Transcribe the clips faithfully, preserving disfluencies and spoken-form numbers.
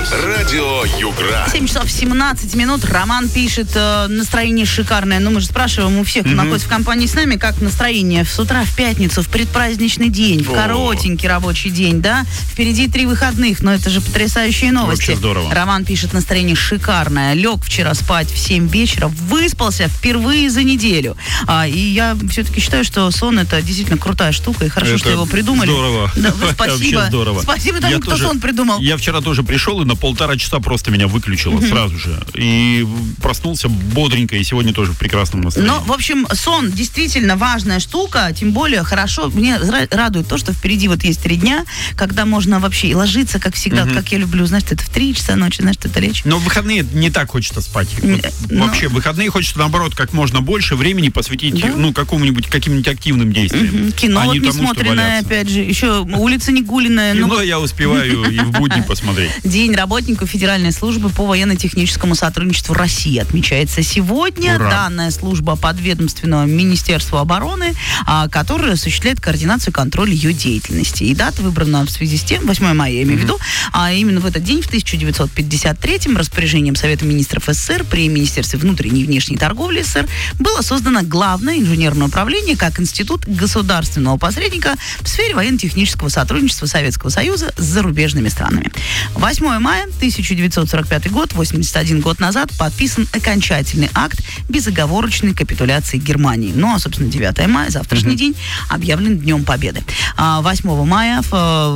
Радио Югра. семь часов семнадцать минут. Роман пишет, э, настроение шикарное. Ну, мы же спрашиваем у всех, кто mm-hmm. находится в компании с нами, как настроение с утра в пятницу, в предпраздничный день, в коротенький рабочий день, да? Впереди три выходных, но это же потрясающие новости. Вообще здорово. Роман пишет, настроение шикарное. Лег вчера спать в семь вечера, выспался впервые за неделю. А, и я все-таки считаю, что сон это действительно крутая штука, и хорошо, это что его придумали. Здорово. Да, спасибо. Здорово. Спасибо тому, я кто тоже, сон придумал. Я вчера тоже пришел и на полтора часа просто меня выключило mm-hmm. сразу же. И проснулся бодренько, и сегодня тоже в прекрасном настроении. Ну, в общем, сон действительно важная штука, тем более хорошо. Мне радует то, что впереди вот есть три дня, когда можно вообще и ложиться, как всегда, mm-hmm. как я люблю, знаешь, это в три часа ночи, знаешь, это лечь. Но в выходные не так хочется спать. Вот, Но... Вообще, в выходные хочется, наоборот, как можно больше времени посвятить, да? ну, какому-нибудь, каким-нибудь активным действиям. Mm-hmm. Кино а вот не не тому, смотренное, опять же, еще улица не гуленная. Кино ну... я успеваю и в будни посмотреть. День работников Федеральной службы по военно-техническому сотрудничеству России отмечается сегодня. Ура. Данная служба подведомственного Министерству обороны, а, которая осуществляет координацию и контроль ее деятельности. И дата выбрана в связи с тем, восьмое мая, я имею в виду, а именно в этот день, в тысяча девятьсот пятьдесят третьем, распоряжением Совета министров СССР при Министерстве внутренней и внешней торговли СССР было создано Главное инженерное управление как институт государственного посредника в сфере военно-технического сотрудничества Советского Союза с зарубежными странами. восьмое мая тысяча девятьсот сорок пятый год, восемьдесят один год назад, подписан окончательный акт безоговорочной капитуляции Германии. Ну, а, собственно, девятое мая, завтрашний mm-hmm. день, объявлен Днем Победы. восьмого мая в,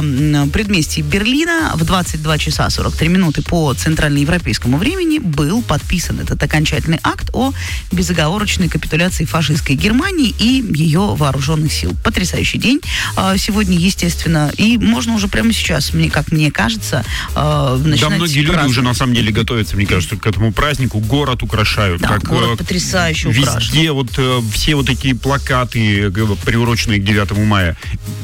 в предместье Берлина в двадцать два часа сорок три минуты по центральноевропейскому времени был подписан этот окончательный акт о безоговорочной капитуляции фашистской Германии и ее вооруженных сил. Потрясающий день сегодня, естественно, и можно уже прямо сейчас, мне, как мне кажется, начинать да, многие люди праздновать. уже на самом деле готовятся, мне кажется, к этому празднику. Город украшают. Да, как, город э, потрясающе украшен. Везде вот э, все вот эти плакаты, приуроченные к девятому мая.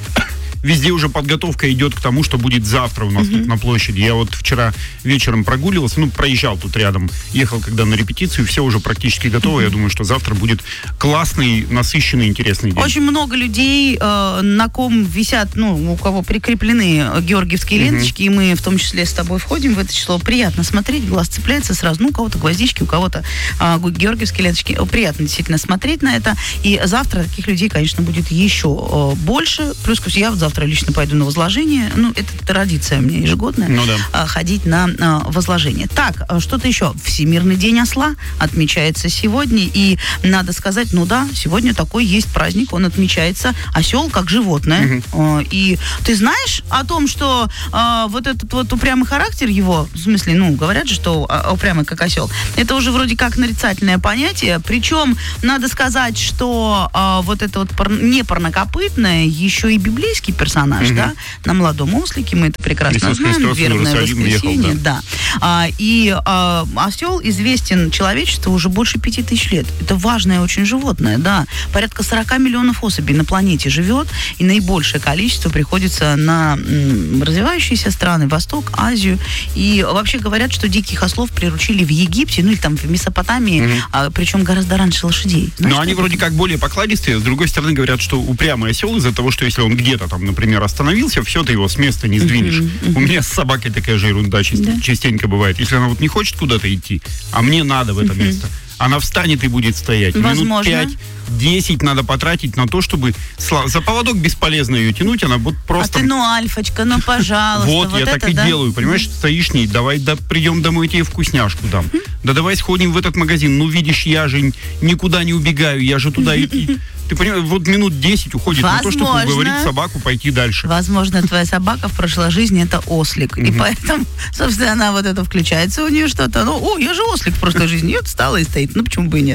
Везде уже подготовка идет к тому, что будет завтра у нас mm-hmm. тут на площади. Я вот вчера вечером прогуливался, ну, проезжал тут рядом, ехал когда на репетицию, все уже практически готово. Mm-hmm. Я думаю, что завтра будет классный, насыщенный, интересный день. Очень много людей, э, на ком висят, ну, у кого прикреплены георгиевские mm-hmm. ленточки, и мы в том числе с тобой входим в это число. Приятно смотреть, глаз цепляется сразу. Ну, у кого-то гвоздички, у кого-то э, георгиевские ленточки. Приятно действительно смотреть на это. И завтра таких людей, конечно, будет еще э, больше. Плюс я вот завтра Завтра лично пойду на возложение. Ну, это традиция у меня ежегодная. Ну, да. Ходить на а, возложение. Так, что-то еще. Всемирный день осла отмечается сегодня. И надо сказать, ну да, сегодня такой есть праздник. Он отмечается. Осел как животное. Угу. А, и ты знаешь о том, что а, вот этот вот упрямый характер его, в смысле, ну, говорят же, что а, упрямый как осел, это уже вроде как нарицательное понятие. Причем надо сказать, что а, вот это вот пар- не парнокопытное, еще и библейский персонаж, mm-hmm. да, на молодом ослике, мы это прекрасно Иисус знаем, Христос вербное воскресенье, ехал, да. да. А, и а, осел известен человечеству уже больше пяти тысяч лет. Это важное очень животное, да. Порядка сорок миллионов особей на планете живет, и наибольшее количество приходится на м, развивающиеся страны, Восток, Азию. И вообще говорят, что диких ослов приручили в Египте, ну или там в Месопотамии, mm-hmm. а, причем гораздо раньше лошадей. Знаешь, но они вроде как более покладистые. С другой стороны, говорят, что упрямый осел из-за того, что если он где-то там, например, остановился, все, ты его с места не сдвинешь. Uh-huh, uh-huh. У меня с собакой такая же ерунда часто, да? частенько бывает. Если она вот не хочет куда-то идти, а мне надо в это uh-huh. место, она встанет и будет стоять. Возможно. Минут пять-десять надо потратить на то, чтобы... За поводок бесполезно ее тянуть, она вот просто... А ты, ну, альфочка, ну, пожалуйста. Вот, вот я это, так и да? делаю, понимаешь, стоишь ней, давай да, придем домой, я тебе вкусняшку дам. Uh-huh. Да давай сходим в этот магазин. Ну, видишь, я же никуда не убегаю, я же туда и... Ты понимаешь, вот минут десять уходит Возможно, на то, чтобы уговорить собаку пойти дальше. Возможно, твоя собака в прошлой жизни это ослик. Mm-hmm. И поэтому, собственно, она вот это включается у нее что-то. Ну, о, я же ослик в прошлой жизни. И вот встала и стоит. Ну, почему бы и нет?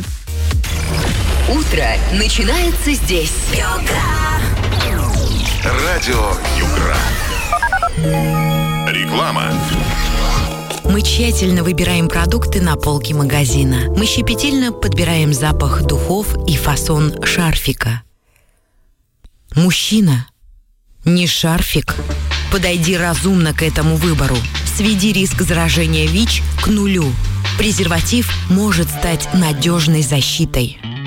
Утро начинается здесь. Радио Югра. Реклама. Мы тщательно выбираем продукты на полке магазина. Мы щепетильно подбираем запах духов и фасон шарфика. Мужчина, не шарфик. Подойди разумно к этому выбору. Сведи риск заражения ВИЧ к нулю. Презерватив может стать надежной защитой.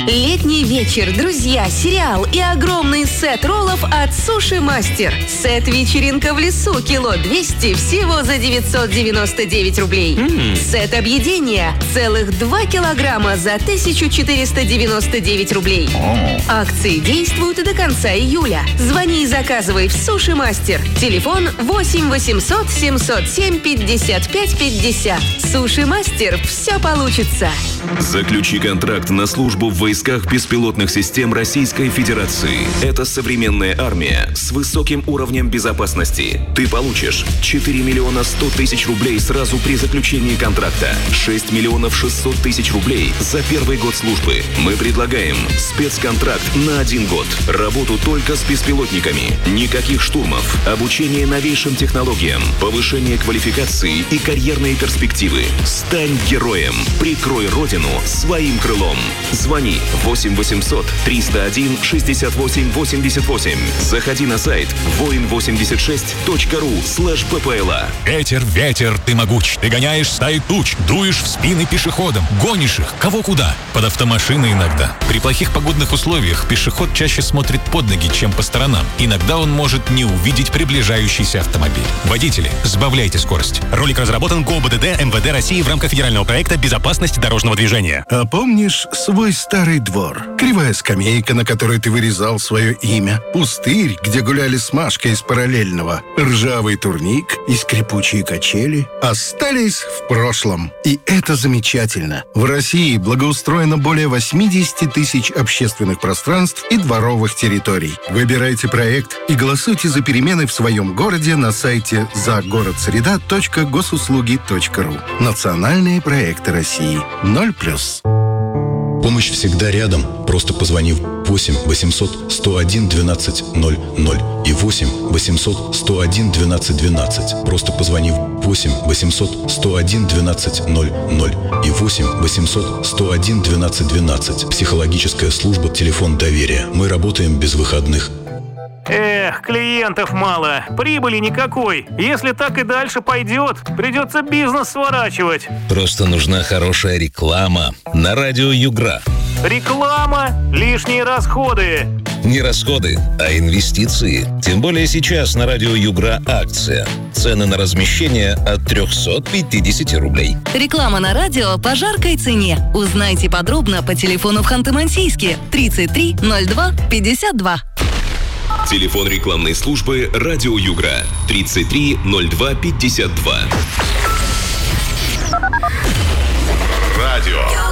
Летний вечер, друзья, сериал и огромный сет роллов от Суши Мастер. Сет «Вечеринка в лесу» кило двести всего за девятьсот девяносто девять рублей. Mm. Сет «Объедение» целых два килограмма за тысячу четыреста девяносто девять рублей. Oh. Акции действуют и до конца июля. Звони и заказывай в Суши Мастер. Телефон восемь восемьсот семьсот семь пятьдесят пять пятьдесят. Суши Мастер. Все получится. Заключи контракт на службу в войсках беспилотных систем Российской Федерации. Это современная армия с высоким уровнем безопасности. Ты получишь четыре миллиона сто тысяч рублей сразу при заключении контракта, шесть миллионов шестьсот тысяч рублей за первый год службы. Мы предлагаем спецконтракт на один год. Работу только с беспилотниками. Никаких штурмов. Обучение новейшим технологиям. Повышение квалификации и карьерные перспективы. Стань героем. Прикрой Родину своим крылом. Звони восемь восемьсот триста один шестьдесят восемь восемьдесят восемь. Заходи на сайт воин восемьдесят шесть точка ру слэш ППЛА. Ветер, ветер, ты могуч. Ты гоняешь стаи туч, дуешь в спины пешеходам, гонишь их, кого куда. Под автомашины иногда. При плохих погодных условиях пешеход чаще смотрит под ноги, чем по сторонам. Иногда он может не увидеть приближающийся автомобиль. Водители, сбавляйте скорость. Ролик разработан ГОБДД МВД России в рамках федерального проекта «Безопасность дорожного движения». А помнишь свой старый двор? Кривая скамейка, на которой ты вырезал свое имя. Пустырь, где гуляли с Машкой из параллельного. Ржавый турник и скрипучие качели остались в прошлом. И это замечательно. В России благоустроено более восемьдесят тысяч общественных пространств и дворовых территорий. Выбирайте проект и голосуйте за перемены в своем городе на сайте загородсреда точка госуслуги точка ру. Национальные проекты России. ноль плюс. Помощь всегда рядом. Просто позвони в восемь восемьсот сто один двенадцать ноль ноль и восемь восемьсот сто один двенадцать двенадцать. Просто позвони в восемь восемьсот сто один двенадцать ноль ноль и восемь восемьсот сто один двенадцать двенадцать. Психологическая служба, телефон доверия. Мы работаем без выходных. Эх, клиентов мало, прибыли никакой. Если так и дальше пойдет, придется бизнес сворачивать. Просто нужна хорошая реклама на радио Югра. Реклама? Лишние расходы. Не расходы, а инвестиции. Тем более сейчас на радио Югра акция. Цены на размещение от триста пятьдесят рублей. Реклама на радио по жаркой цене. Узнайте подробно по телефону в Ханты-Мансийске тридцать три ноль два пятьдесят два. Телефон рекламной службы «Радио Югра» тридцать три ноль два пятьдесят два. Радио